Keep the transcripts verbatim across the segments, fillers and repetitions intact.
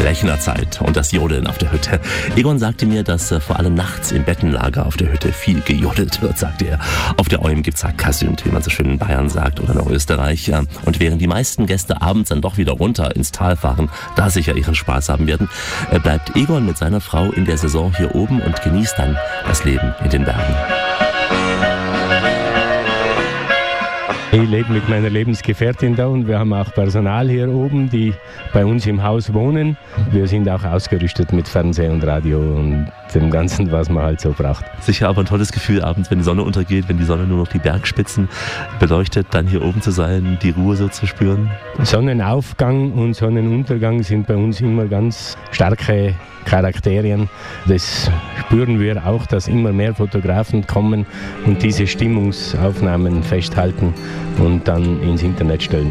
Lechnerzeit und das Jodeln auf der Hütte. Egon sagte mir, dass äh, vor allem nachts im Bettenlager auf der Hütte viel gejodelt wird, sagte er. Auf der Eum gibt's Kasünd, wie man so schön in Bayern sagt, oder in Österreich. Ja. Und während die meisten Gäste abends dann doch wieder runter ins Tal fahren, da sicher ihren Spaß haben werden, äh, bleibt Egon mit seiner Frau in der Saison hier oben und genießt dann das Leben in den Bergen. Ich lebe mit meiner Lebensgefährtin da und wir haben auch Personal hier oben, die bei uns im Haus wohnen. Wir sind auch ausgerüstet mit Fernsehen und Radio und dem Ganzen, was man halt so braucht. Sicher aber ein tolles Gefühl abends, wenn die Sonne untergeht, wenn die Sonne nur noch die Bergspitzen beleuchtet, dann hier oben zu sein, die Ruhe so zu spüren. Sonnenaufgang und Sonnenuntergang sind bei uns immer ganz starke Charakterien. Das spüren wir auch, dass immer mehr Fotografen kommen und diese Stimmungsaufnahmen festhalten und dann ins Internet stellen.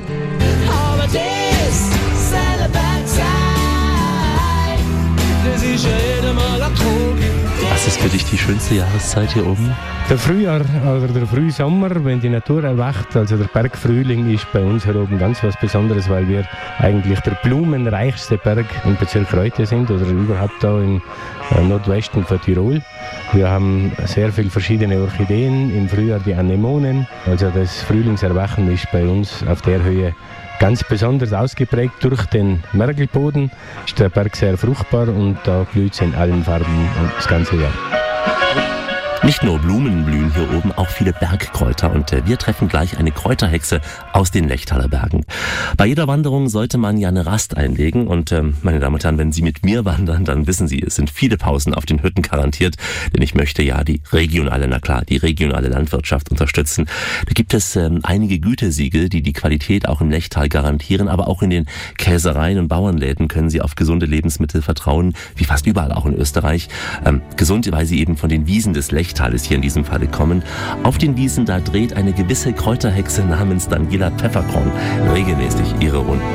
Was ist für dich die schönste Jahreszeit hier oben? Der Frühjahr oder der Frühsommer, wenn die Natur erwacht, also der Bergfrühling ist bei uns hier oben ganz was Besonderes, weil wir eigentlich der blumenreichste Berg im Bezirk Reutte sind oder überhaupt da im Nordwesten von Tirol. Wir haben sehr viele verschiedene Orchideen, im Frühjahr die Anemonen, also das Frühlingserwachen ist bei uns auf der Höhe ganz besonders ausgeprägt. Durch den Mergelboden ist der Berg sehr fruchtbar und da blüht es in allen Farben das ganze Jahr. Nicht nur Blumen blühen hier oben, auch viele Bergkräuter und äh, wir treffen gleich eine Kräuterhexe aus den Lechtaler Bergen. Bei jeder Wanderung sollte man ja eine Rast einlegen und ähm, meine Damen und Herren, wenn Sie mit mir wandern, dann wissen Sie, es sind viele Pausen auf den Hütten garantiert, denn ich möchte ja die regionale, na klar, die regionale Landwirtschaft unterstützen. Da gibt es ähm, einige Gütesiegel, die die Qualität auch im Lechtal garantieren, aber auch in den Käsereien und Bauernläden können Sie auf gesunde Lebensmittel vertrauen, wie fast überall auch in Österreich. Ähm, gesund, weil sie eben von den Wiesen des Lechtal ist hier in diesem Falle kommen. Auf den Wiesen, da dreht eine gewisse Kräuterhexe namens Daniela Pfefferkorn regelmäßig ihre Runden.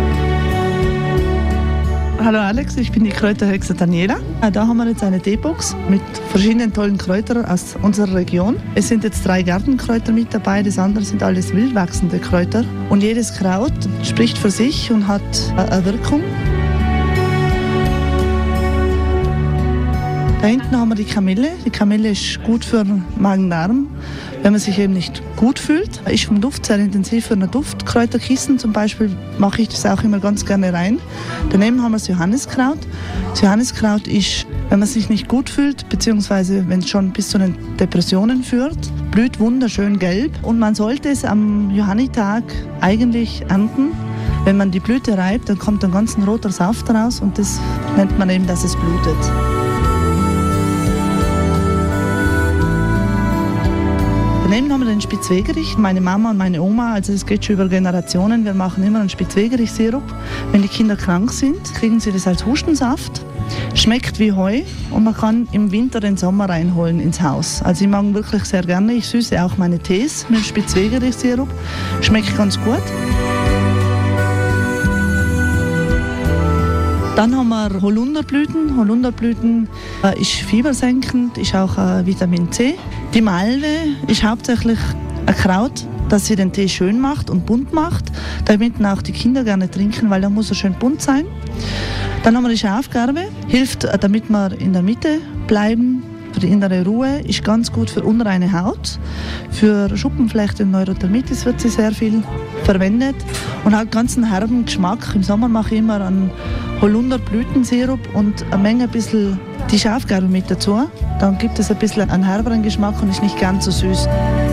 Hallo Alex, ich bin die Kräuterhexe Daniela. Da haben wir jetzt eine Teebox mit verschiedenen tollen Kräutern aus unserer Region. Es sind jetzt drei Gartenkräuter mit dabei, das andere sind alles wildwachsende Kräuter. Und jedes Kraut spricht für sich und hat eine Wirkung. Da hinten haben wir die Kamille. Die Kamille ist gut für Magen-Darm, wenn man sich eben nicht gut fühlt. Ist vom Duft sehr intensiv für eine Duftkräuterkissen zum Beispiel, mache ich das auch immer ganz gerne rein. Daneben haben wir das Johanniskraut. Das Johanniskraut ist, wenn man sich nicht gut fühlt, beziehungsweise wenn es schon bis zu den Depressionen führt, blüht wunderschön gelb und man sollte es am Johannitag eigentlich ernten. Wenn man die Blüte reibt, dann kommt ein ganz roter Saft raus und das nennt man eben, dass es blutet. Daneben haben wir den Spitzwegerich, meine Mama und meine Oma, also es geht schon über Generationen, wir machen immer einen Spitzwegerich-Sirup. Wenn die Kinder krank sind, kriegen sie das als Hustensaft, schmeckt wie Heu und man kann im Winter den Sommer reinholen ins Haus. Also ich mag wirklich sehr gerne, ich süße auch meine Tees mit Spitzwegerich-Sirup, schmeckt ganz gut. Dann haben wir Holunderblüten. Holunderblüten äh, ist fiebersenkend, ist auch äh, Vitamin C. Die Malve ist hauptsächlich ein Kraut, das sie den Tee schön macht und bunt macht, damit auch die Kinder gerne trinken, weil da muss er schön bunt sein. Dann haben wir die Schafgarbe, hilft, äh, damit wir in der Mitte bleiben. Für die innere Ruhe, ist ganz gut für unreine Haut. Für Schuppenflechte und Neurodermitis wird sie sehr viel verwendet und hat ganz einen herben Geschmack. Im Sommer mache ich immer einen Holunderblütensirup und eine Menge ein bisschen die Schafgarbe mit dazu. Dann gibt es ein bisschen einen herberen Geschmack und ist nicht ganz so süß.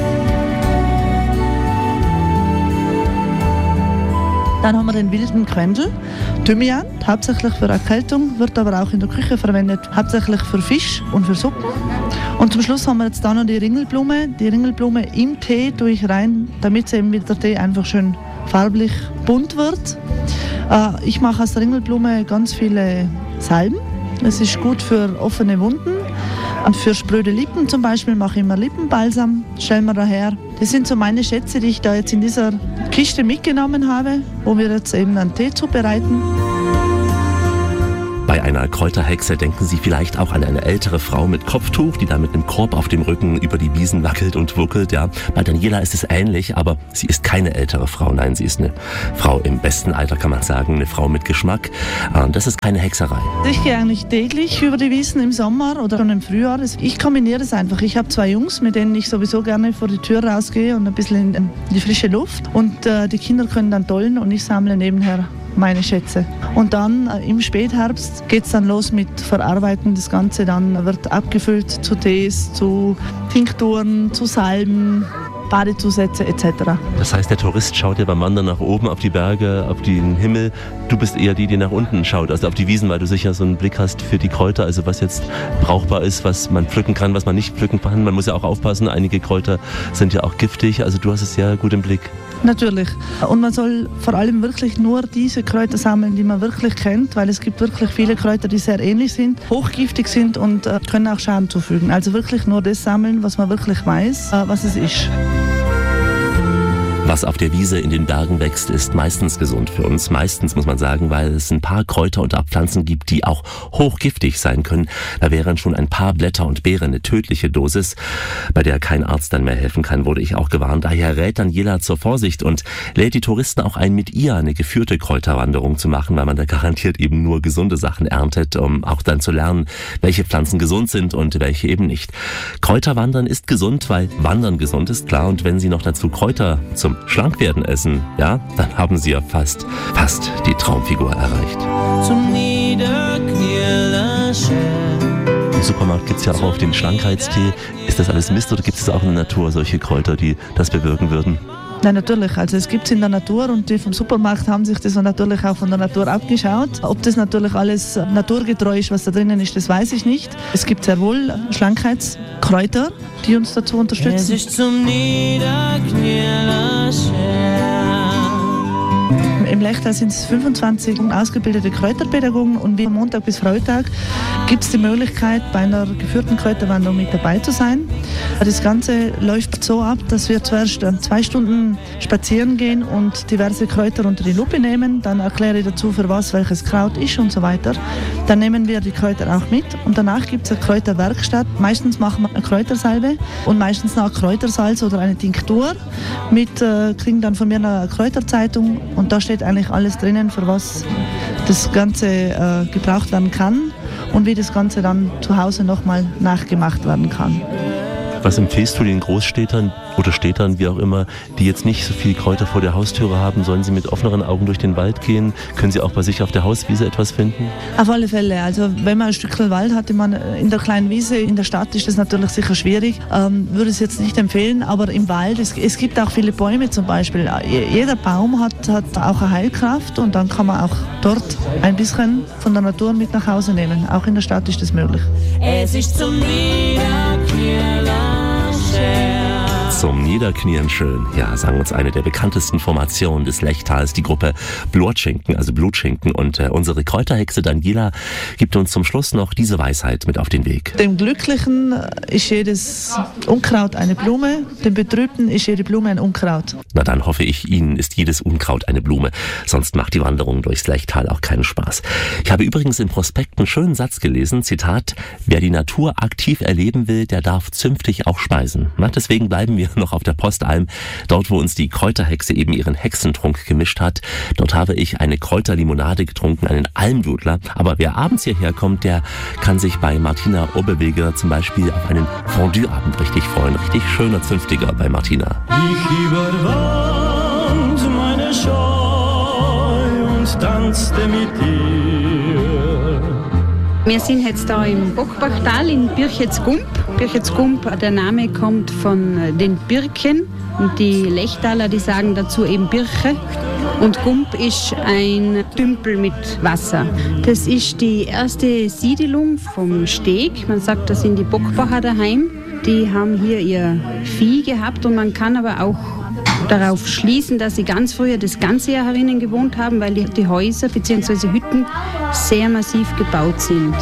Dann haben wir den wilden Quendel, Thymian, hauptsächlich für Erkältung, wird aber auch in der Küche verwendet, hauptsächlich für Fisch und für Suppen. Und zum Schluss haben wir jetzt da noch die Ringelblume. Die Ringelblume im Tee tue ich rein, damit eben mit der Tee einfach schön farblich bunt wird. Äh, ich mache aus der Ringelblume ganz viele Salben. Es ist gut für offene Wunden. Und für spröde Lippen zum Beispiel mache ich immer Lippenbalsam, stellen wir daher. Das sind so meine Schätze, die ich da jetzt in dieser Kiste mitgenommen habe, wo wir jetzt eben einen Tee zubereiten. Bei Bei einer Kräuterhexe denken Sie vielleicht auch an eine ältere Frau mit Kopftuch, die da mit einem Korb auf dem Rücken über die Wiesen wackelt und wuckelt. Ja. Bei Daniela ist es ähnlich, aber sie ist keine ältere Frau. Nein, sie ist eine Frau im besten Alter, kann man sagen, eine Frau mit Geschmack. Und das ist keine Hexerei. Ich gehe eigentlich täglich über die Wiesen im Sommer oder schon im Frühjahr. Ich kombiniere es einfach. Ich habe zwei Jungs, mit denen ich sowieso gerne vor die Tür rausgehe und ein bisschen in die frische Luft. Und äh, die Kinder können dann dollen und ich sammle nebenher meine Schätze. Und dann äh, im Spätherbst geht es dann los mit Verarbeiten. Das Ganze dann wird abgefüllt zu Tees, zu Tinkturen, zu Salben, Badezusätze et cetera. Das heißt, der Tourist schaut ja beim Wandern nach oben auf die Berge, auf den Himmel. Du bist eher die, die nach unten schaut, also auf die Wiesen, weil du sicher so einen Blick hast für die Kräuter, also was jetzt brauchbar ist, was man pflücken kann, was man nicht pflücken kann. Man muss ja auch aufpassen, einige Kräuter sind ja auch giftig, also du hast es ja gut im Blick. Natürlich. Und man soll vor allem wirklich nur diese Kräuter sammeln, die man wirklich kennt, weil es gibt wirklich viele Kräuter, die sehr ähnlich sind, hochgiftig sind und äh, können auch Schaden zufügen. Also wirklich nur das sammeln, was man wirklich weiß, äh, was es ist. Was auf der Wiese in den Bergen wächst, ist meistens gesund für uns. Meistens, muss man sagen, weil es ein paar Kräuter und Pflanzen gibt, die auch hochgiftig sein können. Da wären schon ein paar Blätter und Beeren eine tödliche Dosis, bei der kein Arzt dann mehr helfen kann, wurde ich auch gewarnt. Daher rät Daniela zur Vorsicht und lädt die Touristen auch ein, mit ihr eine geführte Kräuterwanderung zu machen, weil man da garantiert eben nur gesunde Sachen erntet, um auch dann zu lernen, welche Pflanzen gesund sind und welche eben nicht. Kräuterwandern ist gesund, weil Wandern gesund ist, klar. Und wenn Sie noch dazu Kräuter zum Schlankwerden essen, ja, dann haben Sie ja fast, fast die Traumfigur erreicht. Zum Im Supermarkt gibt es ja auch auf den Schlankheitstee. Ist das alles Mist oder gibt es auch in der Natur solche Kräuter, die das bewirken würden? Nein, natürlich. Also es gibt es in der Natur und die vom Supermarkt haben sich das natürlich auch von der Natur abgeschaut. Ob das natürlich alles naturgetreu ist, was da drinnen ist, das weiß ich nicht. Es gibt sehr wohl Schlankheitskräuter, die uns dazu unterstützen. Es ist zum Niederknien Im Lechtal sind es fünfundzwanzig ausgebildete Kräuterpädagogen und wie Montag bis Freitag gibt es die Möglichkeit, bei einer geführten Kräuterwanderung mit dabei zu sein. Das Ganze läuft so ab, dass wir zuerst zwei Stunden spazieren gehen und diverse Kräuter unter die Lupe nehmen. Dann erkläre ich dazu, für was welches Kraut ist und so weiter. Dann nehmen wir die Kräuter auch mit und danach gibt es eine Kräuterwerkstatt. Meistens machen wir eine Kräutersalbe und meistens noch Kräutersalz oder eine Tinktur. Mit, äh, kriegen dann von mir eine Kräuterzeitung und da steht eigentlich alles drinnen, für was das Ganze äh, gebraucht werden kann und wie das Ganze dann zu Hause nochmal nachgemacht werden kann. Was empfiehlst du den Großstädtern oder Städtern, wie auch immer, die jetzt nicht so viel Kräuter vor der Haustüre haben? Sollen sie mit offeneren Augen durch den Wald gehen? Können sie auch bei sich auf der Hauswiese etwas finden? Auf alle Fälle. Also wenn man ein Stückchen Wald hat, man in der kleinen Wiese, in der Stadt ist das natürlich sicher schwierig. Ähm, würde es jetzt nicht empfehlen, aber im Wald, es, es gibt auch viele Bäume zum Beispiel. Jeder Baum hat, hat auch eine Heilkraft und dann kann man auch dort ein bisschen von der Natur mit nach Hause nehmen. Auch in der Stadt ist das möglich. Es ist zum Niederknien Zum Niederknien schön. Ja, sagen uns eine der bekanntesten Formationen des Lechtals, die Gruppe Blutschinken, also Blutschinken. Und äh, unsere Kräuterhexe Daniela gibt uns zum Schluss noch diese Weisheit mit auf den Weg. Dem Glücklichen ist jedes Unkraut eine Blume, dem Betrübten ist jede Blume ein Unkraut. Na dann hoffe ich, Ihnen ist jedes Unkraut eine Blume. Sonst macht die Wanderung durchs Lechtal auch keinen Spaß. Ich habe übrigens im Prospekt einen schönen Satz gelesen, Zitat, wer die Natur aktiv erleben will, der darf zünftig auch speisen. Na, deswegen bleiben wir noch auf der Postalm, dort wo uns die Kräuterhexe eben ihren Hexentrunk gemischt hat. Dort habe ich eine Kräuterlimonade getrunken, einen Almdudler. Aber wer abends hierher kommt, der kann sich bei Martina Oberweger zum Beispiel auf einen Fondue-Abend richtig freuen. Richtig schöner, zünftiger bei Martina. Ich überwand meine Scheu und tanzte mit dir. Wir sind jetzt da im Bockbachtal in Birchetsgump. Birchetsgump, der Name kommt von den Birken. Und die Lechtaler, die sagen dazu eben Birche. Und Gump ist ein Tümpel mit Wasser. Das ist die erste Siedelung vom Steg. Man sagt, das sind die Bockbacher daheim. Die haben hier ihr Vieh gehabt und man kann aber auch darauf schließen, dass sie ganz früher das ganze Jahr herinnen gewohnt haben, weil die, die Häuser bzw. Hütten sehr massiv gebaut sind.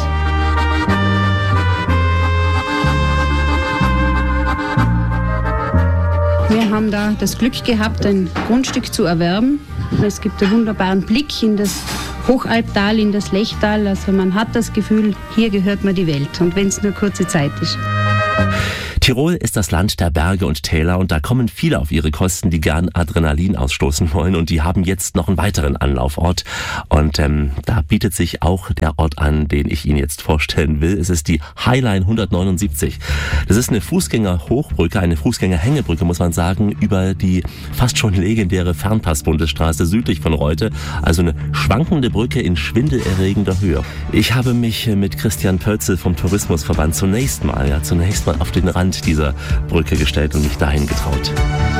Wir haben da das Glück gehabt, ein Grundstück zu erwerben. Es gibt einen wunderbaren Blick in das Hochalptal in das Lechtal. Also man hat das Gefühl, hier gehört man die Welt. Und wenn es nur kurze Zeit ist. Tirol ist das Land der Berge und Täler und da kommen viele auf ihre Kosten, die gern Adrenalin ausstoßen wollen und die haben jetzt noch einen weiteren Anlaufort und ähm, da bietet sich auch der Ort an, den ich Ihnen jetzt vorstellen will. Es ist die Highline hundertneunundsiebzig. Das ist eine Fußgängerhochbrücke, eine Fußgängerhängebrücke, muss man sagen, über die fast schon legendäre Fernpass-Bundesstraße südlich von Reute, also eine schwankende Brücke in schwindelerregender Höhe. Ich habe mich mit Christian Pölzel vom Tourismusverband zunächst mal, ja, zunächst mal auf den Rand dieser Brücke gestellt und mich dahin getraut.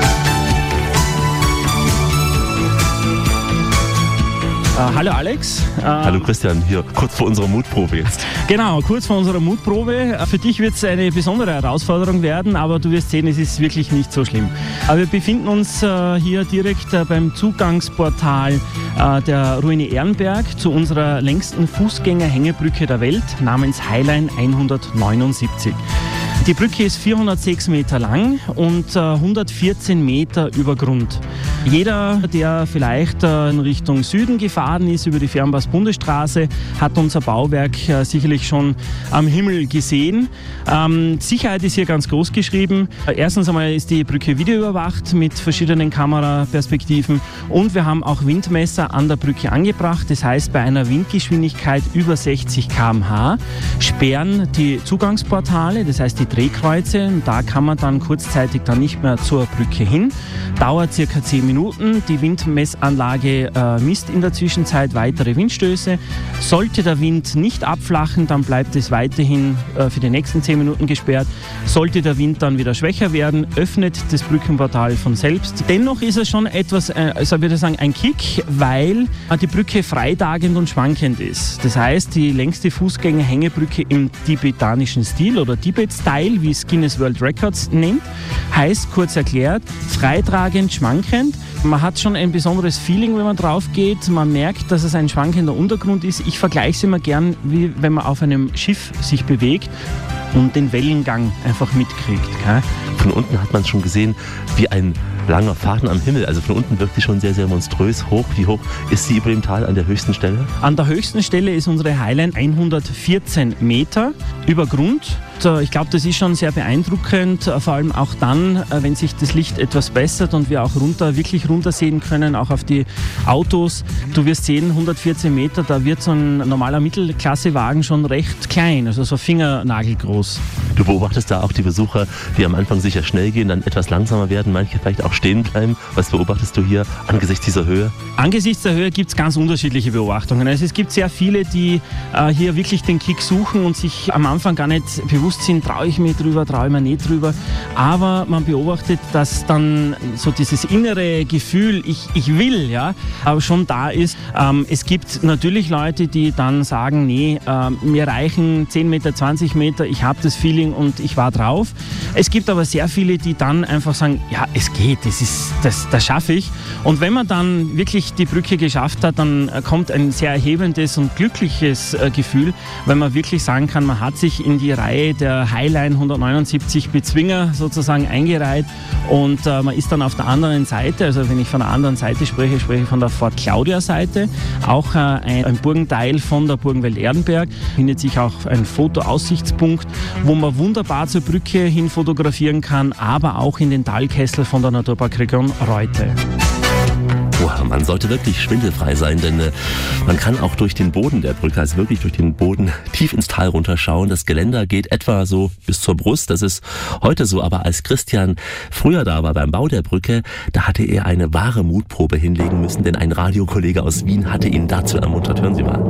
Uh, hallo Alex. Uh, hallo Christian, hier kurz vor unserer Mutprobe jetzt. Genau, kurz vor unserer Mutprobe. Für dich wird es eine besondere Herausforderung werden, aber du wirst sehen, es ist wirklich nicht so schlimm. Uh, wir befinden uns uh, hier direkt uh, beim Zugangsportal uh, der Ruine Ehrenberg zu unserer längsten Fußgängerhängebrücke der Welt namens Highline hundertneunundsiebzig. Die Brücke ist vierhundertsechs Meter lang und äh, hundertvierzehn Meter über Grund. Jeder, der vielleicht äh, in Richtung Süden gefahren ist über die Fernpass-Bundesstraße, hat unser Bauwerk äh, sicherlich schon am Himmel gesehen. Ähm, Sicherheit ist hier ganz groß geschrieben. Äh, erstens einmal ist die Brücke videoüberwacht mit verschiedenen Kameraperspektiven und wir haben auch Windmesser an der Brücke angebracht. Das heißt, bei einer Windgeschwindigkeit über sechzig Kilometer pro Stunde sperren die Zugangsportale, das heißt die Drehkreuze, und da kann man dann kurzzeitig dann nicht mehr zur Brücke hin. Dauert circa zehn Minuten. Die Windmessanlage äh, misst in der Zwischenzeit weitere Windstöße. Sollte der Wind nicht abflachen, dann bleibt es weiterhin äh, für die nächsten zehn Minuten gesperrt. Sollte der Wind dann wieder schwächer werden, öffnet das Brückenportal von selbst. Dennoch ist es schon etwas, äh, also würde ich sagen, ein Kick, weil äh, die Brücke freitagend und schwankend ist. Das heißt, die längste Fußgängerhängebrücke im tibetanischen Stil oder Tibet-Style, wie es Guinness World Records nennt, heißt kurz erklärt, freitragend, schwankend. Man hat schon ein besonderes Feeling, wenn man drauf geht. Man merkt, dass es ein schwankender Untergrund ist. Ich vergleiche es immer gern, wie wenn man auf einem Schiff sich bewegt und den Wellengang einfach mitkriegt. Gell? Von unten hat man es schon gesehen, wie ein langer Faden am Himmel. Also von unten wirkt sie schon sehr, sehr monströs hoch. Wie hoch ist sie über dem Tal an der höchsten Stelle? An der höchsten Stelle ist unsere Highline hundertvierzehn Meter über Grund. Ich glaube, das ist schon sehr beeindruckend, vor allem auch dann, wenn sich das Licht etwas bessert und wir auch runter, wirklich runter sehen können, auch auf die Autos. Du wirst sehen, hundertvierzehn Meter, da wird so ein normaler Mittelklassewagen schon recht klein, also so fingernagelgroß. Du beobachtest da auch die Besucher, die am Anfang sicher schnell gehen, dann etwas langsamer werden, manche vielleicht auch stehen bleiben. Was beobachtest du hier angesichts dieser Höhe? Angesichts der Höhe gibt es ganz unterschiedliche Beobachtungen. Also es gibt sehr viele, die äh, hier wirklich den Kick suchen und sich am Anfang gar nicht bewusst sind, traue ich mir drüber, traue ich mir nicht drüber. Aber man beobachtet, dass dann so dieses innere Gefühl, ich, ich will, ja, aber schon da ist. Ähm, es gibt natürlich Leute, die dann sagen, nee, äh, mir reichen zehn Meter, zwanzig Meter, ich habe das Feeling und ich war drauf. Es gibt aber sehr viele, die dann einfach sagen, ja, es geht, das, ist, das, das schaffe ich. Und wenn man dann wirklich die Brücke geschafft hat, dann kommt ein sehr erhebendes und glückliches äh, Gefühl, weil man wirklich sagen kann, man hat sich in die Reihe der Highline hundertneunundsiebzig Bezwinger sozusagen eingereiht und äh, man ist dann auf der anderen Seite, also wenn ich von der anderen Seite spreche, spreche ich von der Fort Claudia Seite, auch äh, ein, ein Burgenteil von der Burgenwelt Ehrenberg, findet sich auch ein Fotoaussichtspunkt, wo man wunderbar zur Brücke hin fotografieren kann, aber auch in den Talkessel von der Naturparkregion Reute. Wow, man sollte wirklich schwindelfrei sein, denn äh, man kann auch durch den Boden der Brücke, also wirklich durch den Boden tief ins Tal runterschauen. Das Geländer geht etwa so bis zur Brust, das ist heute so. Aber als Christian früher da war beim Bau der Brücke, da hatte er eine wahre Mutprobe hinlegen müssen, denn ein Radiokollege aus Wien hatte ihn dazu ermuntert. Hören Sie mal.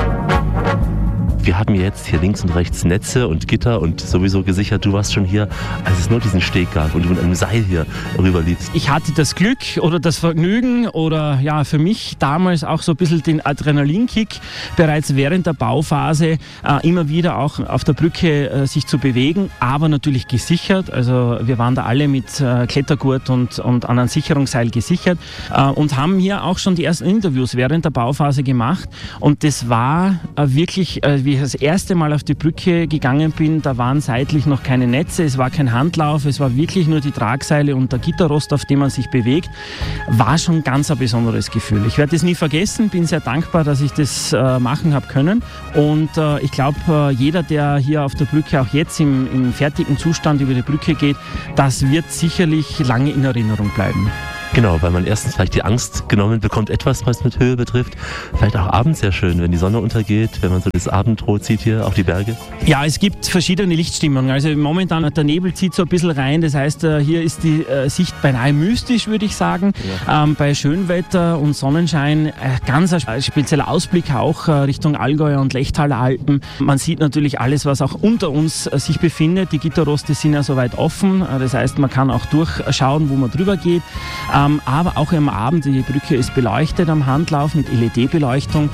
Wir haben jetzt hier links und rechts Netze und Gitter und sowieso gesichert. Du warst schon hier, als es nur diesen Steg gab und du mit einem Seil hier rüberliefst. Ich hatte das Glück oder das Vergnügen oder ja für mich damals auch so ein bisschen den Adrenalinkick, bereits während der Bauphase äh, immer wieder auch auf der Brücke äh, sich zu bewegen, aber natürlich gesichert. Also wir waren da alle mit äh, Klettergurt und, und an einem Sicherungsseil gesichert äh, und haben hier auch schon die ersten Interviews während der Bauphase gemacht und das war äh, wirklich, äh, wie Wie ich das erste Mal auf die Brücke gegangen bin, da waren seitlich noch keine Netze, es war kein Handlauf, es war wirklich nur die Tragseile und der Gitterrost, auf dem man sich bewegt. War schon ganz ein besonderes Gefühl. Ich werde das nie vergessen, bin sehr dankbar, dass ich das äh, machen habe können. Und äh, ich glaube, äh, jeder, der hier auf der Brücke auch jetzt im, im fertigen Zustand über die Brücke geht, das wird sicherlich lange in Erinnerung bleiben. Genau, weil man erstens vielleicht die Angst genommen bekommt, etwas, was mit Höhe betrifft. Vielleicht auch abends sehr schön, wenn die Sonne untergeht, wenn man so das Abendrot sieht hier auf die Berge. Ja, es gibt verschiedene Lichtstimmungen. Also momentan der Nebel zieht so ein bisschen rein. Das heißt, hier ist die Sicht beinahe mystisch, würde ich sagen. Ja. Ähm, bei Schönwetter und Sonnenschein äh, ganz ein spezieller Ausblick auch äh, Richtung Allgäuer und Lechtaler Alpen. Man sieht natürlich alles, was auch unter uns äh, sich befindet. Die Gitterroste sind ja soweit offen. Äh, das heißt, man kann auch durchschauen, wo man drüber geht. Ähm, aber auch am Abend, die Brücke ist beleuchtet am Handlauf mit L E D-Beleuchtung.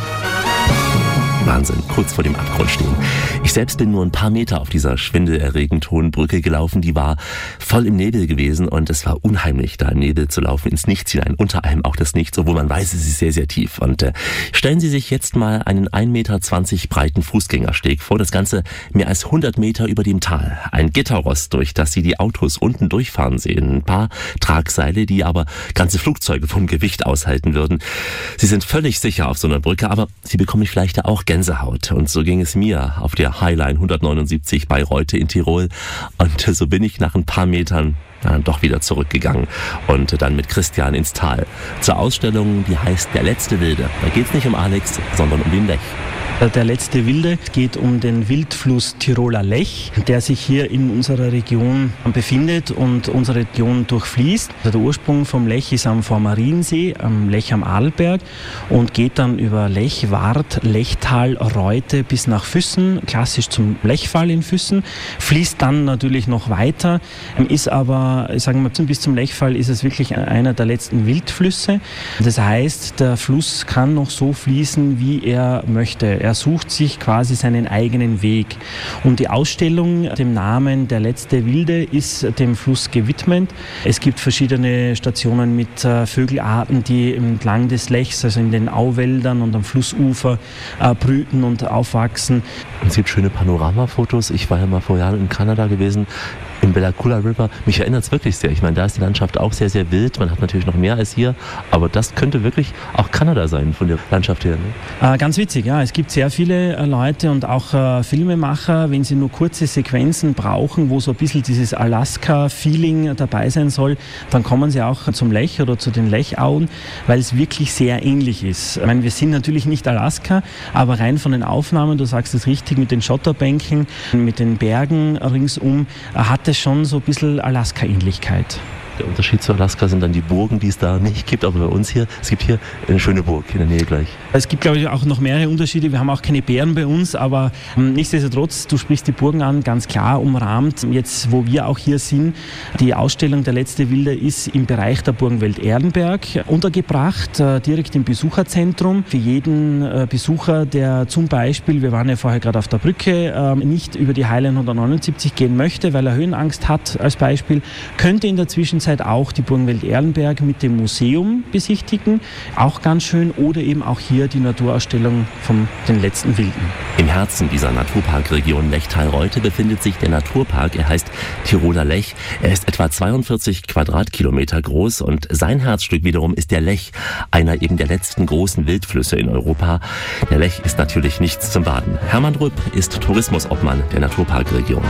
Wahnsinn, kurz vor dem Abgrund stehen. Ich selbst bin nur ein paar Meter auf dieser schwindelerregend hohen Brücke gelaufen. Die war voll im Nebel gewesen und es war unheimlich, da im Nebel zu laufen, ins Nichts hinein, unter einem auch das Nichts, obwohl man weiß, es ist sehr, sehr tief. Und äh, stellen Sie sich jetzt mal einen ein Meter zwanzig breiten Fußgängersteg vor, das Ganze mehr als hundert Meter über dem Tal. Ein Gitterrost, durch das Sie die Autos unten durchfahren sehen. Ein paar Tragseile, die aber ganze Flugzeuge vom Gewicht aushalten würden. Sie sind völlig sicher auf so einer Brücke, aber Sie bekommen vielleicht auch Gänsehaut. Und so ging es mir auf der Highline hundertneunundsiebzig bei Reute in Tirol. Und so bin ich nach ein paar Metern dann doch wieder zurückgegangen und dann mit Christian ins Tal. Zur Ausstellung, die heißt Der letzte Wilde. Da geht es nicht um Alex, sondern um den Lech. Der letzte Wilde geht um den Wildfluss Tiroler Lech, der sich hier in unserer Region befindet und unsere Region durchfließt. Der Ursprung vom Lech ist am Vormariensee, am Lech am Arlberg und geht dann über Lech, Wart, Lechtal, Reute bis nach Füssen, klassisch zum Lechfall in Füssen, fließt dann natürlich noch weiter, ist aber, sagen wir mal, bis zum Lechfall ist es wirklich einer der letzten Wildflüsse. Das heißt, der Fluss kann noch so fließen, wie er möchte. Er sucht sich quasi seinen eigenen Weg. Und die Ausstellung, dem Namen Der letzte Wilde, ist dem Fluss gewidmet. Es gibt verschiedene Stationen mit äh, Vögelarten, die entlang des Lechs, also in den Auwäldern und am Flussufer äh, brüten und aufwachsen. Es gibt schöne Panoramafotos. Ich war ja mal vor Jahren in Kanada gewesen, im Bella Coola River. Mich erinnert es wirklich sehr. Ich meine, da ist die Landschaft auch sehr, sehr wild. Man hat natürlich noch mehr als hier, aber das könnte wirklich auch Kanada sein von der Landschaft her. Ne? Äh, ganz witzig, ja. Es gibt sehr viele äh, Leute und auch äh, Filmemacher, wenn sie nur kurze Sequenzen brauchen, wo so ein bisschen dieses Alaska-Feeling dabei sein soll, dann kommen sie auch zum Lech oder zu den Lechauen, weil es wirklich sehr ähnlich ist. Ich meine, wir sind natürlich nicht Alaska, aber rein von den Aufnahmen, du sagst es richtig, mit den Schotterbänken, mit den Bergen ringsum, äh, hat es schon so ein bisschen Alaska-Ähnlichkeit. Der Unterschied zu Alaska sind dann die Burgen, die es da nicht gibt, aber bei uns hier, es gibt hier eine schöne Burg in der Nähe gleich. Es gibt, glaube ich, auch noch mehrere Unterschiede. Wir haben auch keine Bären bei uns, aber ähm, nichtsdestotrotz, du sprichst die Burgen an, ganz klar umrahmt. Jetzt, wo wir auch hier sind, die Ausstellung Der letzte Wilde ist im Bereich der Burgenwelt Erlenberg untergebracht, äh, direkt im Besucherzentrum. Für jeden äh, Besucher, der zum Beispiel, wir waren ja vorher gerade auf der Brücke, äh, nicht über die Highline hundertneunundsiebzig gehen möchte, weil er Höhenangst hat als Beispiel, könnte in der Zwischenzeit auch die Burgenwelt Erlenberg mit dem Museum besichtigen. Auch ganz schön. Oder eben auch hier die Naturausstellung von den letzten Wilden. Im Herzen dieser Naturparkregion Lechtal-Reute befindet sich der Naturpark. Er heißt Tiroler Lech. Er ist etwa zweiundvierzig Quadratkilometer groß und sein Herzstück wiederum ist der Lech, einer eben der letzten großen Wildflüsse in Europa. Der Lech ist natürlich nichts zum Baden. Hermann Rüpp ist Tourismusobmann der Naturparkregion.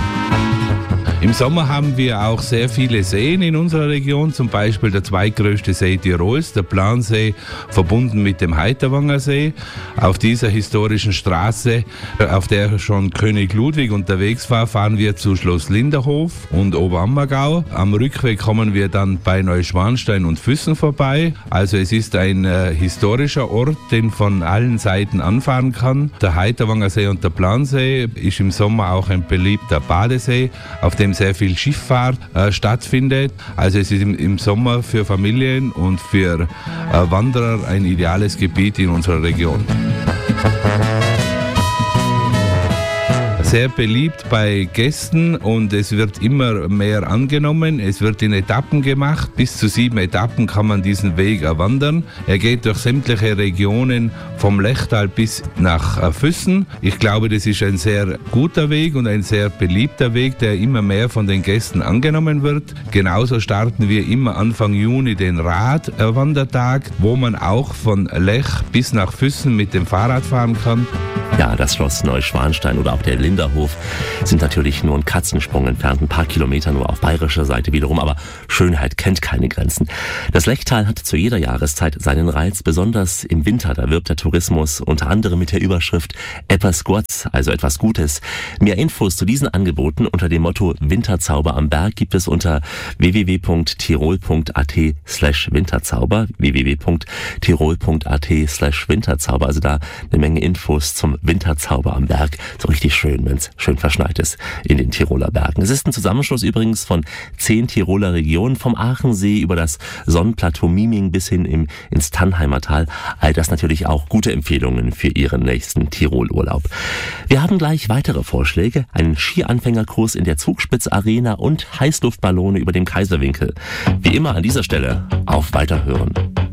Im Sommer haben wir auch sehr viele Seen in unserer Region, zum Beispiel der zweitgrößte See Tirols, der Plansee, verbunden mit dem Heiterwanger See. Auf dieser historischen Straße, auf der schon König Ludwig unterwegs war, fahren wir zu Schloss Linderhof und Oberammergau. Am Rückweg kommen wir dann bei Neuschwanstein und Füssen vorbei. Also es ist ein äh, historischer Ort, den von allen Seiten anfahren kann. Der Heiterwanger See und der Plansee ist im Sommer auch ein beliebter Badesee, auf dem sehr viel Schifffahrt äh, stattfindet. Also es ist im, im Sommer für Familien und für äh, Wanderer ein ideales Gebiet in unserer Region. sehr beliebt bei Gästen und es wird immer mehr angenommen. Es wird in Etappen gemacht. Bis zu sieben Etappen kann man diesen Weg erwandern. Er geht durch sämtliche Regionen vom Lechtal bis nach Füssen. Ich glaube, das ist ein sehr guter Weg und ein sehr beliebter Weg, der immer mehr von den Gästen angenommen wird. Genauso starten wir immer Anfang Juni den Radwandertag, wo man auch von Lech bis nach Füssen mit dem Fahrrad fahren kann. Ja, das Schloss Neuschwanstein oder auch der Linderhof sind natürlich nur ein Katzensprung entfernt, ein paar Kilometer nur auf bayerischer Seite wiederum, aber Schönheit kennt keine Grenzen. Das Lechtal hat zu jeder Jahreszeit seinen Reiz, besonders im Winter, da wirbt der Tourismus unter anderem mit der Überschrift Etwas Gurz, also etwas Gutes. Mehr Infos zu diesen Angeboten unter dem Motto Winterzauber am Berg gibt es unter w w w punkt tirol punkt a t slash winterzauber, w w w punkt tirol punkt a t slash winterzauber, also da eine Menge Infos zum Winterzauber am Berg. So richtig schön, wenn es schön verschneit ist in den Tiroler Bergen. Es ist ein Zusammenschluss übrigens von zehn Tiroler Regionen, vom Aachensee über das Sonnenplateau Miming bis hin im, ins Tannheimer Tal. All das natürlich auch gute Empfehlungen für Ihren nächsten Tirolurlaub. Wir haben gleich weitere Vorschläge, einen Skianfängerkurs in der Zugspitz-Arena und Heißluftballone über dem Kaiserwinkel. Wie immer an dieser Stelle auf Weiterhören.